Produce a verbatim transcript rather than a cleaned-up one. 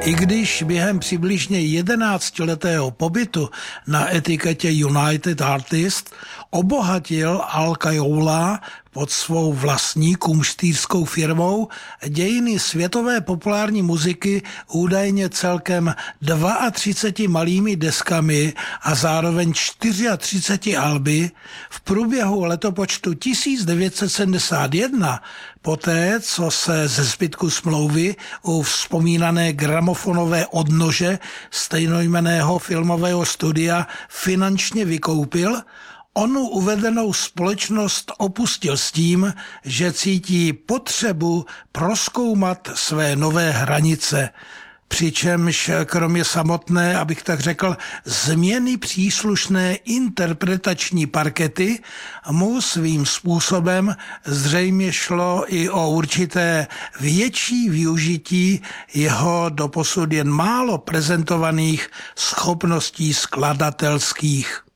I když během přibližně jedenáctiletého pobytu na etiketě United Artists obohatil Al Cajola pod svou vlastní kumštýrskou firmou dějiny světové populární muziky údajně celkem třiceti dvou malými deskami a zároveň třiceti čtyřmi alby, v průběhu letopočtu tisíc devět set sedmdesát jedna, poté, co se ze zbytku smlouvy u vzpomínané gramofonové odnože stejnojmenného filmového studia finančně vykoupil, onu uvedenou společnost opustil s tím, že cítí potřebu prozkoumat své nové hranice, přičemž kromě samotné, abych tak řekl, změny příslušné interpretační parkety mu svým způsobem zřejmě šlo i o určité větší využití jeho doposud jen málo prezentovaných schopností skladatelských.